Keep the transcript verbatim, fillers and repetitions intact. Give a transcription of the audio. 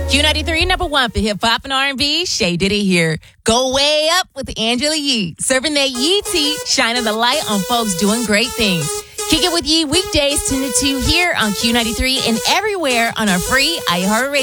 Q ninety-three, number one for hip-hop and R and B. Shay Diddy here. Go way up with Angela Yee. Serving that Yee tea, shining the light on folks doing great things. Kick it with Yee weekdays ten to two here on Q ninety-three and everywhere on our free iHeartRadio.